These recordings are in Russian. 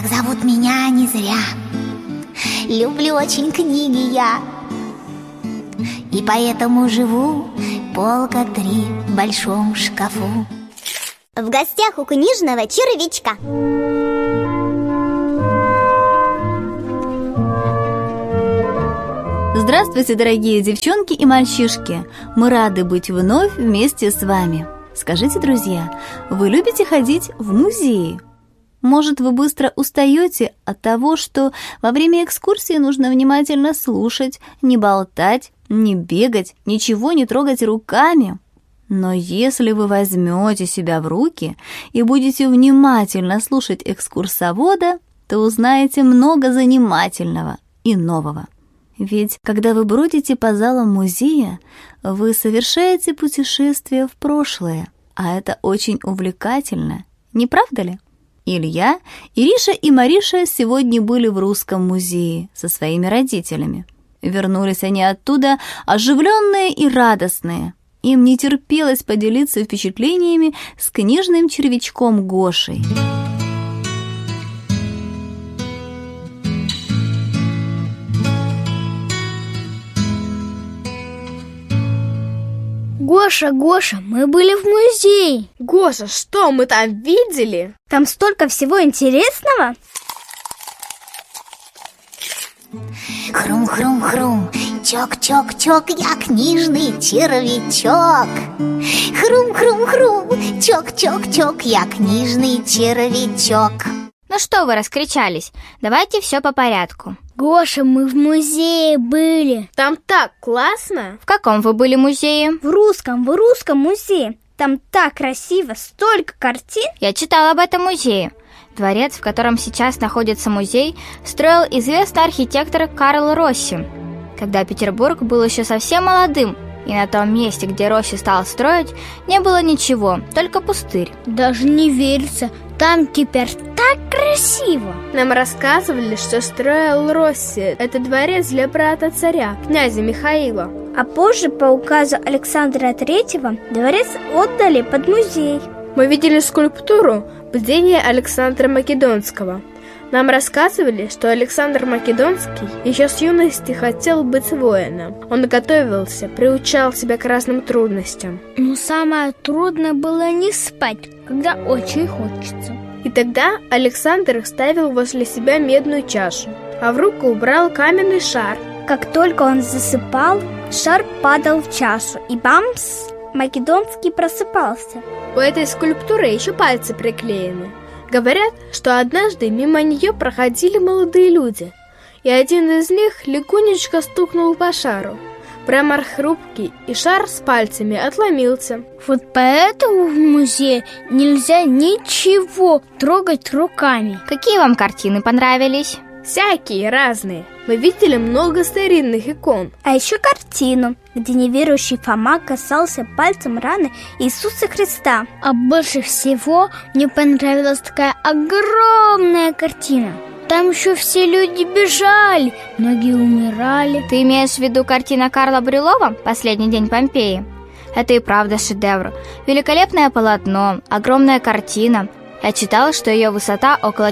Так зовут меня не зря. Люблю очень книги я, и поэтому живу полка 3 в большом шкафу. В гостях у книжного червячка. Здравствуйте, дорогие девчонки и мальчишки! Мы рады быть вновь вместе с вами. Скажите, друзья, вы любите ходить в музеи? Может, вы быстро устаете от того, что во время экскурсии нужно внимательно слушать, не болтать, не бегать, ничего не трогать руками? Но если вы возьмете себя в руки и будете внимательно слушать экскурсовода, то узнаете много занимательного и нового. Ведь когда вы бродите по залам музея, вы совершаете путешествие в прошлое, а это очень увлекательно, не правда ли? Илья, Ириша и Мариша сегодня были в Русском музее со своими родителями. Вернулись они оттуда оживленные и радостные. Им не терпелось поделиться впечатлениями с книжным червячком Гошей. Гоша, мы были в музее. Гоша, что мы там видели? Там столько всего интересного. Хрум-хрум-хрум, чок-чок-чок, я книжный червячок. Хрум-хрум-хрум, чок-чок-чок, я книжный червячок. Ну что вы раскричались? Давайте все по порядку. Гоша, мы в музее были. Там так классно. В каком вы были музее? В русском музее. Там так красиво, столько картин. Я читала об этом музее. Дворец, в котором сейчас находится музей, строил известный архитектор Карл Росси, когда Петербург был еще совсем молодым, и на том месте, где Росси стал строить, не было ничего, только пустырь. Даже не верится, там теперь так красиво. Нам рассказывали, что строил Росси этот дворец для брата царя, князя Михаила. А позже, по указу Александра III, дворец отдали под музей. Мы видели скульптуру «Бдение Александра Македонского». Нам рассказывали, что Александр Македонский еще с юности хотел быть воином. Он готовился, приучал себя к разным трудностям. Но самое трудное было не спать, когда очень хочется. И тогда Александр ставил возле себя медную чашу, а в руку убрал каменный шар. Как только он засыпал, шар падал в чашу, и бамс! Македонский просыпался. У этой скульптуры еще пальцы приклеены. Говорят, что однажды мимо нее проходили молодые люди, и один из них легонечко стукнул по шару. Прямо хрупкий, и шар с пальцами отломился. Вот поэтому в музее нельзя ничего трогать руками. Какие вам картины понравились? Всякие, разные. Мы видели много старинных икон. А еще картину, где неверующий Фома касался пальцем раны Иисуса Христа. А больше всего мне понравилась такая огромная картина. Там еще все люди бежали, многие умирали. Ты имеешь в виду картина Карла Брюлова «Последний день Помпеи»? Это и правда шедевр. Великолепное полотно, огромная картина. Я читала, что ее высота около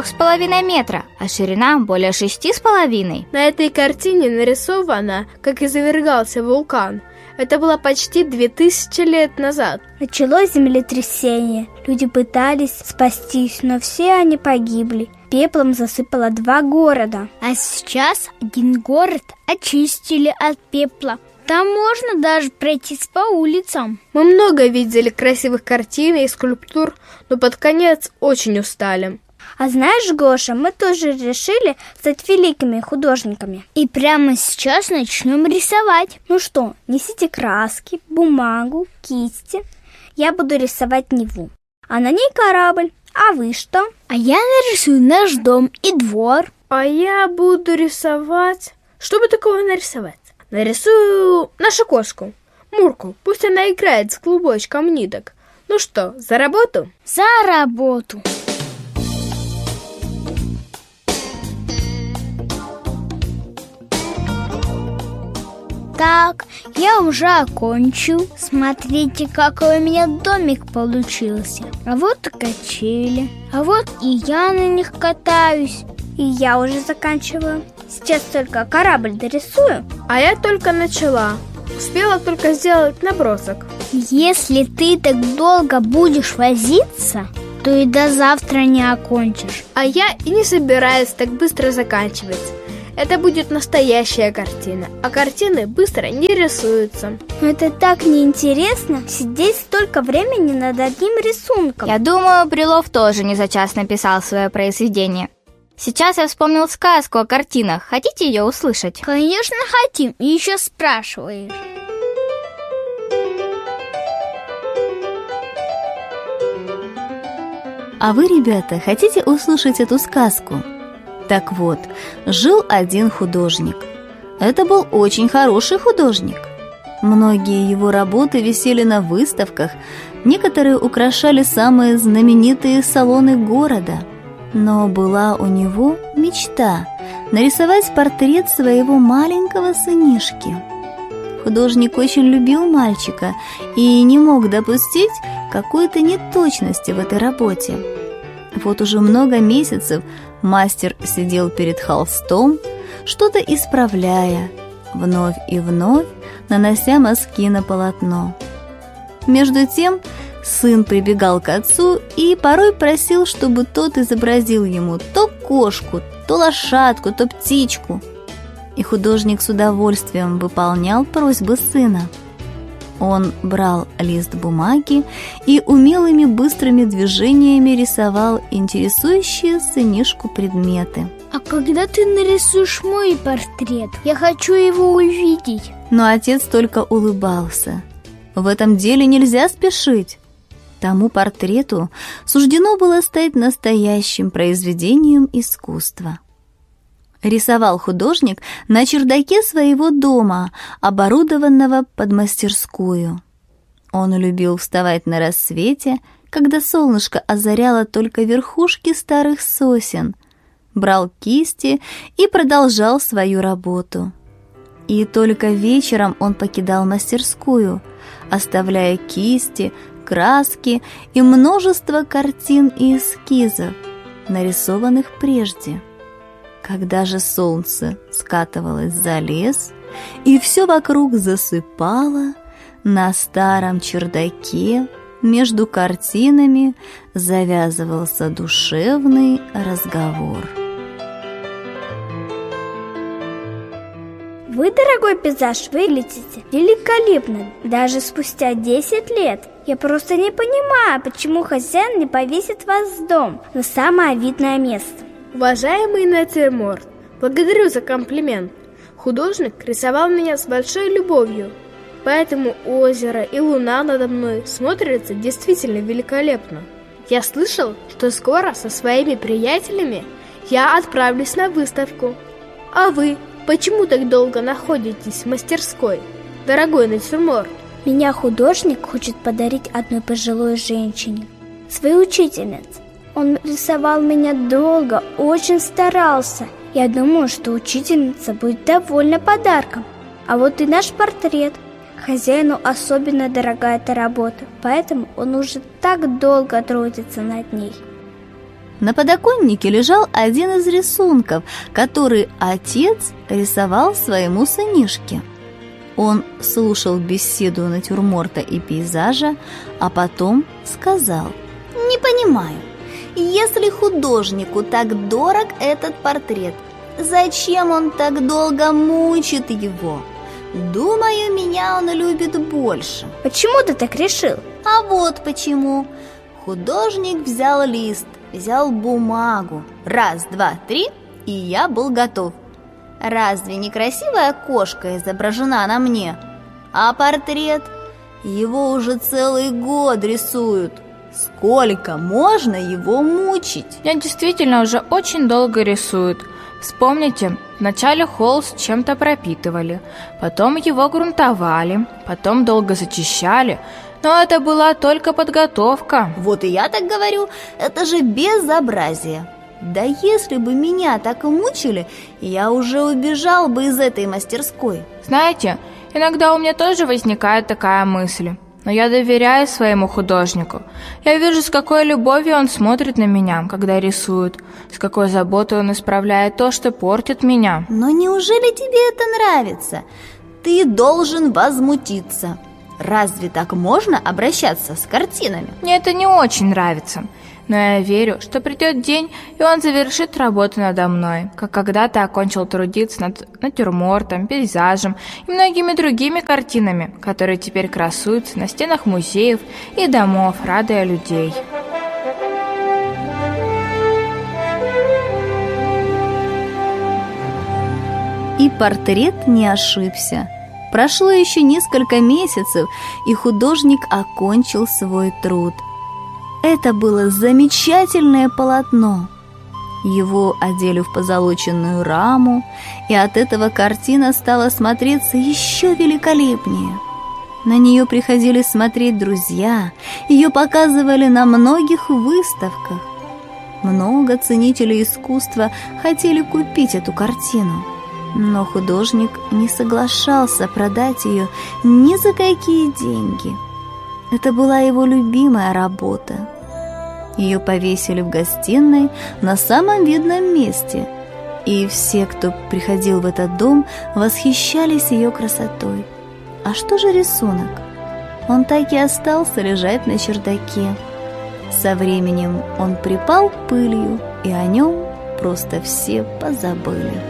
4,5 метра, а ширина более 6,5. На этой картине нарисовано, как извергался вулкан. Это было почти 2000 лет назад. Началось землетрясение. Люди пытались спастись, но все они погибли. Пеплом засыпало 2 города. А сейчас 1 город очистили от пепла. Там можно даже пройтись по улицам. Мы много видели красивых картин и скульптур, но под конец очень устали. А знаешь, Гоша, мы тоже решили стать великими художниками. И прямо сейчас начнем рисовать. Ну что, несите краски, бумагу, кисти. Я буду рисовать Неву, а на ней корабль. А вы что? А я нарисую наш дом и двор. А я буду рисовать... Что бы такого нарисовать? Нарисую нашу кошку, Мурку. Пусть она играет с клубочком ниток. Ну что, за работу? За работу! Так, я уже окончил. Смотрите, какой у меня домик получился. А вот и качели. А вот и я на них катаюсь. И я уже заканчиваю. Сейчас только корабль дорисую. А я только начала. Успела только сделать набросок. Если ты так долго будешь возиться, то и до завтра не окончишь. А я и не собираюсь так быстро заканчивать. Это будет настоящая картина, а картины быстро не рисуются. Это так неинтересно, сидеть столько времени над одним рисунком. Я думаю, Брюлов тоже не за час написал свое произведение. Сейчас я вспомнил сказку о картинах. Хотите ее услышать? Конечно, хотим. И еще спрашиваешь. А вы, ребята, хотите услышать эту сказку? Так вот, жил один художник. Это был очень хороший художник. Многие его работы висели на выставках, некоторые украшали самые знаменитые салоны города. Но была у него мечта нарисовать портрет своего маленького сынишки. Художник очень любил мальчика и не мог допустить какой-то неточности в этой работе. Вот уже много месяцев мастер сидел перед холстом, что-то исправляя, вновь и вновь нанося мазки на полотно. Между тем сын прибегал к отцу и порой просил, чтобы тот изобразил ему то кошку, то лошадку, то птичку. И художник с удовольствием выполнял просьбы сына. Он брал лист бумаги и умелыми быстрыми движениями рисовал интересующие сынишку предметы. А когда ты нарисуешь мой портрет? Я хочу его увидеть. Но отец только улыбался. В этом деле нельзя спешить. Тому портрету суждено было стать настоящим произведением искусства. Рисовал художник на чердаке своего дома, оборудованного под мастерскую. Он любил вставать на рассвете, когда солнышко озаряло только верхушки старых сосен, брал кисти и продолжал свою работу. И только вечером он покидал мастерскую, оставляя кисти, краски и множество картин и эскизов, нарисованных прежде. Когда же солнце скатывалось за лес, и все вокруг засыпало, на старом чердаке между картинами завязывался душевный разговор. Вы, дорогой пейзаж, выглядите великолепно, даже спустя 10 лет. Я просто не понимаю, почему хозяин не повесит вас в дом на самое видное место. Уважаемый натюрморт, благодарю за комплимент. Художник рисовал меня с большой любовью, поэтому озеро и луна надо мной смотрятся действительно великолепно. Я слышал, что скоро со своими приятелями я отправлюсь на выставку. А вы почему так долго находитесь в мастерской, дорогой натюрморт? Меня художник хочет подарить одной пожилой женщине, своей учительнице. Он рисовал меня долго, очень старался. Я думаю, что учительница будет довольна подарком. А вот и наш портрет. Хозяину особенно дорога эта работа, поэтому он уже так долго трудится над ней. На подоконнике лежал один из рисунков, который отец рисовал своему сынишке. Он слушал беседу натюрморта и пейзажа, а потом сказал: «Не понимаю. Если художнику так дорог этот портрет, зачем он так долго мучит его? Думаю, меня он любит больше». Почему ты так решил? А вот почему. Художник взял лист, взял бумагу. Раз, два, три, и я был готов. Разве не красивая кошка изображена на мне? А портрет? Его уже целый год рисуют. Сколько можно его мучить? Я действительно уже очень долго рисуют. Вспомните, вначале холст чем-то пропитывали, потом его грунтовали, потом долго зачищали, но это была только подготовка. Вот и я так говорю, это же безобразие. Да если бы меня так и мучили, я уже убежал бы из этой мастерской. Знаете, Иногда у меня тоже возникает такая мысль. Но я доверяю своему художнику. Я вижу, с какой любовью он смотрит на меня, когда рисует, с какой заботой он исправляет то, что портит меня. Но неужели тебе это нравится? Ты должен возмутиться. Разве так можно обращаться с картинами? Мне это не очень нравится. Но я верю, что придет день, и он завершит работу надо мной, как когда-то окончил трудиться над натюрмортом, пейзажем и многими другими картинами, которые теперь красуются на стенах музеев и домов, радуя людей. И портрет не ошибся. Прошло еще несколько месяцев, и художник окончил свой труд. Это было замечательное полотно. Его одели в позолоченную раму, и от этого картина стала смотреться еще великолепнее. На нее приходили смотреть друзья, ее показывали на многих выставках. Много ценителей искусства хотели купить эту картину, но художник не соглашался продать ее ни за какие деньги. Это была его любимая работа. Ее повесили в гостиной на самом видном месте, и все, кто приходил в этот дом, восхищались ее красотой. А что же рисунок? Он так и остался лежать на чердаке. Со временем он припал пылью, и о нем просто все позабыли.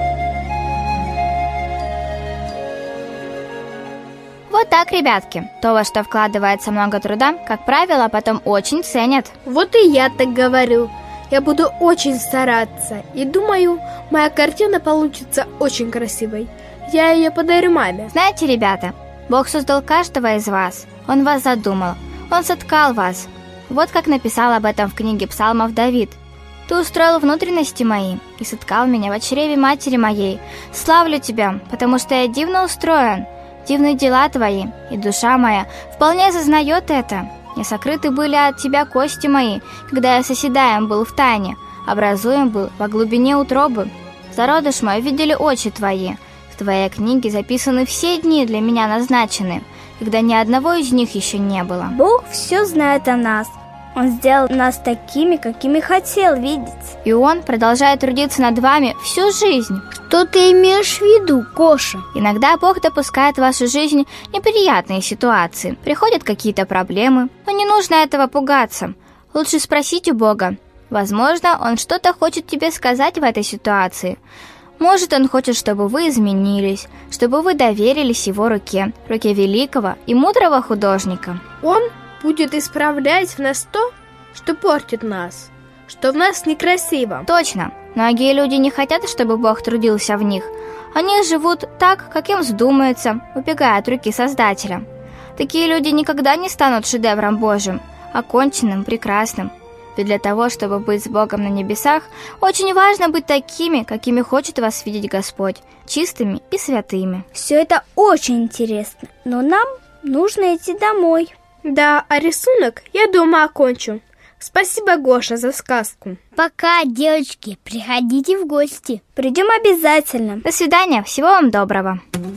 Вот так, ребятки. То, во что вкладывается много труда, как правило, потом очень ценят. Вот и я так говорю. Я буду очень стараться. И думаю, моя картина получится очень красивой. Я ее подарю маме. Знаете, ребята, Бог создал каждого из вас. Он вас задумал. Он соткал вас. Вот как написал об этом в книге Псалмов Давид. «Ты устроил внутренности мои и соткал меня в чреве матери моей. Славлю тебя, потому что я дивно устроен. Дивны дела твои, и душа моя вполне зазнает это. Не сокрыты были от тебя кости мои, когда я соседаем был в тайне, образуем был во глубине утробы. Зародыш мой видели очи твои. В твоей книге записаны все дни для меня назначены, когда ни одного из них еще не было». Бог все знает о нас. Он сделал нас такими, какими хотел видеть. И Он продолжает трудиться над вами всю жизнь. Что ты имеешь в виду, Коша? Иногда Бог допускает в вашу жизнь неприятные ситуации. Приходят какие-то проблемы, но не нужно этого пугаться. Лучше спросить у Бога. Возможно, Он что-то хочет тебе сказать в этой ситуации. Может, Он хочет, чтобы вы изменились, чтобы вы доверились Его руке великого и мудрого художника. Он будет исправлять в нас то, что портит нас, что в нас некрасиво. Точно. Многие люди не хотят, чтобы Бог трудился в них. Они живут так, как им вздумается, убегая от руки Создателя. Такие люди никогда не станут шедевром Божьим, оконченным, прекрасным. Ведь для того, чтобы быть с Богом на небесах, очень важно быть такими, какими хочет вас видеть Господь, чистыми и святыми. Все это очень интересно, но нам нужно идти домой. Да, а рисунок я дома окончу. Спасибо, Гоша, за сказку. Пока, девочки, приходите в гости. Придем обязательно. До свидания, всего вам доброго.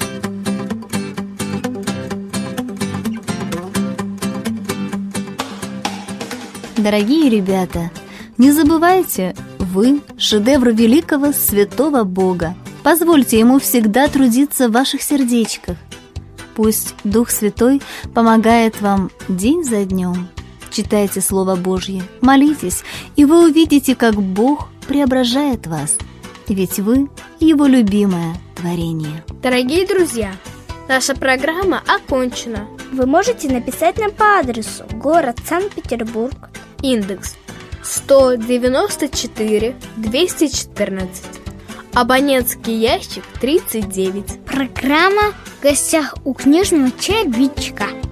Дорогие ребята, не забывайте, вы шедевр великого святого Бога. Позвольте Ему всегда трудиться в ваших сердечках. Пусть Дух Святой помогает вам день за днем. Читайте Слово Божье, молитесь, и вы увидите, как Бог преображает вас. Ведь вы Его любимое творение. Дорогие друзья, наша программа окончена. Вы можете написать нам по адресу: город Санкт-Петербург, индекс 194 214, абонентский ящик 39. Программа «В гостях у книжного червячка».